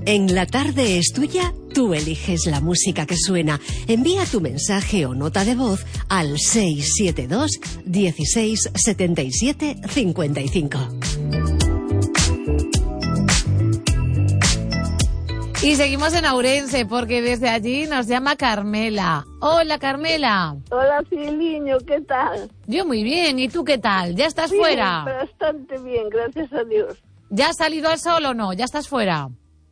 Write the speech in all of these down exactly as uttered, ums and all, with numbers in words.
En La Tarde es Tuya, tú eliges la música que suena. Envía tu mensaje o nota de voz al seis siete dos, dieciséis, setenta y siete, cincuenta y cinco. Y seguimos en Ourense porque desde allí nos llama Carmela. Hola, Carmela. Hola, Ciliño, ¿qué tal? Yo muy bien, ¿y tú qué tal? ¿Ya estás Bien, fuera? Bastante bien, gracias a Dios. ¿Ya has salido al sol o no? ¿Ya estás fuera?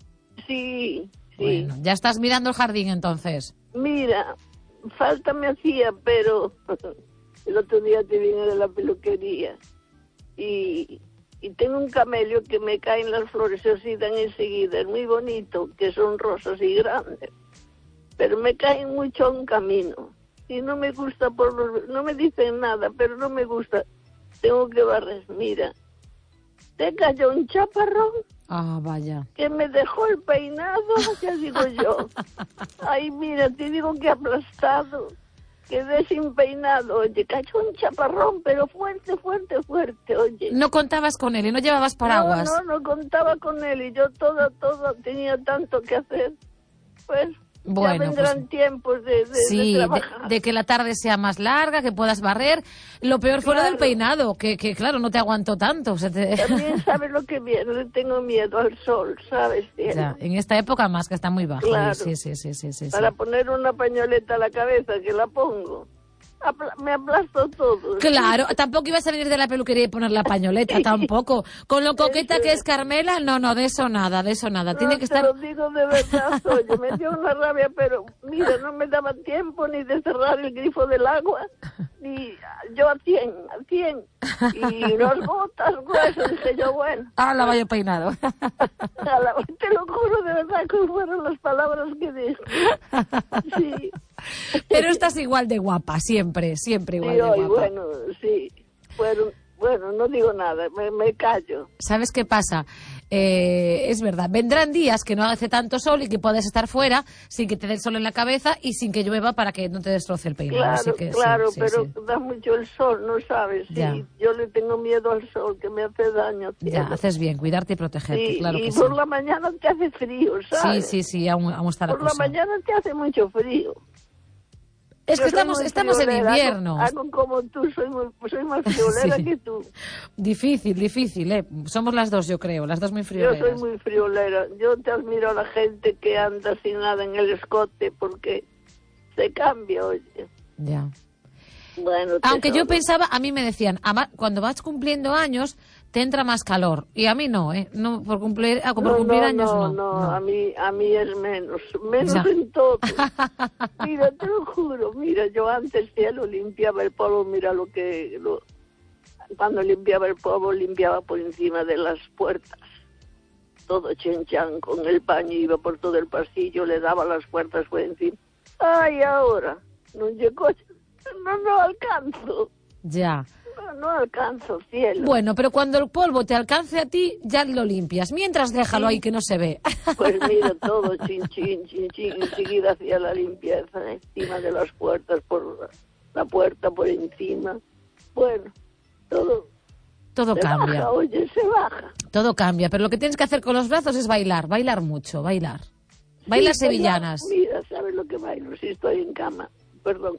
Sí, sí. Bueno, ya estás mirando el jardín entonces. Mira, falta me hacía, pero el otro día te vine de la peluquería y, y tengo un camello que me caen las flores, se oxidan enseguida, es muy bonito, que son rosas y grandes, pero me caen mucho a un camino y no me gusta por los... no me dicen nada, pero no me gusta, tengo que barrer. Mira, te cayó un chaparrón. Ah, vaya. Que me dejó el peinado, ya digo yo. Ay, mira, te digo que aplastado. Quedé sin peinado. Oye, cayó un chaparrón, pero fuerte, fuerte, fuerte, oye. No contabas con él y no llevabas paraguas. No, no, no contaba con él y yo todo, todo tenía tanto que hacer. Pues... Bueno, ya vendrán pues, tiempos de, de, sí, de de, trabajar. de que la tarde sea más larga, que puedas barrer. Lo peor fue Claro. lo del peinado, que, que claro, no te aguantó tanto. Se te... También sabes lo que viene, le tengo miedo al sol, ¿sabes? Ya, en esta época más, que está muy bajo. Claro. Sí, sí, sí, sí, sí, Para sí. poner una pañoleta a la cabeza, que la pongo. Apla- me aplasto todo. Claro, tampoco ibas a venir de la peluquería y poner la pañoleta, tampoco. Con lo coqueta que es Carmela, no, no, de eso nada, de eso nada. Tiene No, que te estar... lo digo de verdad, oye, me dio una rabia, pero mira, no me daba tiempo ni de cerrar el grifo del agua, ni yo a cien, a cien, y unas gotas gruesas, dije yo, bueno. Ah, la vaya peinado. A la- te lo juro de verdad que fueron las palabras que dije. Sí. Pero estás igual de guapa, siempre, siempre igual Sí, de hoy, guapa. bueno, sí. Bueno, bueno, no digo nada, me, me callo. ¿Sabes qué pasa? Eh, es verdad, vendrán días que no hace tanto sol y que puedes estar fuera sin que te dé el sol en la cabeza y sin que llueva para que no te destroce el peinado. Claro, Así que, sí, claro, sí, pero sí. da mucho el sol, ¿no sabes? Sí, Ya. yo le tengo miedo al sol, que me hace daño. Ya, cielo. haces bien, cuidarte y protegerte, Sí, claro y que sí. por la mañana te hace frío, Sí, ¿sabes? sí, sí, aún, aún está la Por la cosa. mañana te hace mucho frío. Es que Yo soy estamos, muy estamos en friolera, invierno. Hago, hago como tú, soy, muy, soy más friolera Sí. que tú. Difícil, difícil, ¿eh? Somos las dos, yo creo, las dos muy Yo frioleras. soy muy friolera. Yo te admiro a la gente que anda sin nada en el escote porque se cambia, oye. Ya. Bueno, Aunque yo tesoro. pensaba, a mí me decían, ama- cuando vas cumpliendo años, te entra más calor. Y a mí no, ¿eh? No, por cumplir, ah, por No, cumplir no, años no, no. no, a mí, a mí es menos, menos Ya. en todo. Mira, te lo juro, mira, yo antes cielo limpiaba el polvo, mira lo que, lo, cuando limpiaba el polvo, limpiaba por encima de las puertas. Todo chenchan con el paño, iba por todo el pasillo, le daba las puertas por encima. Ay, ahora, no llegó, no, no alcanzo, Ya. no, no alcanzo, cielo. Bueno, pero cuando el polvo te alcance a ti, ya lo limpias. Mientras déjalo ahí que no se ve. Pues mira, todo chin, chin, chin, chin, enseguida hacía la limpieza encima de las puertas, por la, la puerta por encima. Bueno, todo Todo se cambia. baja, oye, se baja. Todo cambia. Pero lo que tienes que hacer con los brazos es bailar. Bailar mucho, bailar. Bailar Sí, pues ya, sevillanas. Mira, ¿sabes lo que bailo? Si estoy en cama, perdón.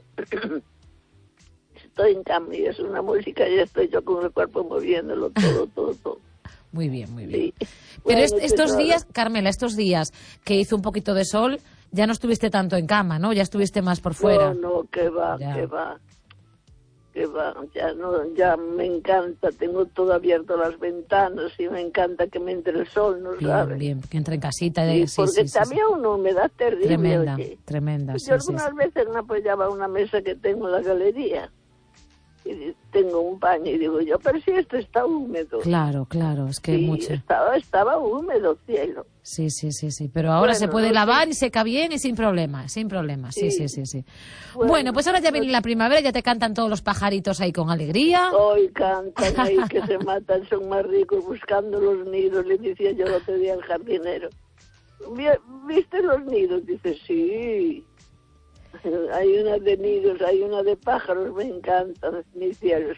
Estoy en cama y es una música y estoy yo con el cuerpo moviéndolo todo, todo, todo. Muy bien, muy bien. Sí. Pero Bueno, est- estos tesoro. días, Carmela, estos días que hizo un poquito de sol, ya no estuviste tanto en cama, ¿no? Ya estuviste más por fuera. No, no, que va, Ya. que va, que va, ya no, ya me encanta, tengo todo abierto las ventanas y me encanta que me entre el sol, ¿no Bien, sabes? bien, que entre en casita. Sí, eh, Sí, porque sí, sí, también sí. una humedad terrible, Tremenda, oye. tremenda, sí, Yo sí, algunas sí. veces me apoyaba a una mesa que tengo en la galería y tengo un paño y digo yo, pero si esto está húmedo. Claro, claro, es que Sí, mucho. estaba, estaba húmedo, cielo. Sí, sí, sí, sí. Pero ahora Bueno, se puede no lavar sé. y seca bien y sin problema, sin problema. Sí, sí, Sí. sí, sí. Bueno, Bueno, pues ahora ya viene no- la primavera, ya te cantan todos los pajaritos ahí con alegría. Hoy cantan ahí que se matan, son más ricos buscando los nidos, le decía yo el otro día al jardinero. "Vi- ¿Viste los nidos?" Dice, sí. Hay una de nidos, hay una de pájaros, me encantan, mis cielos.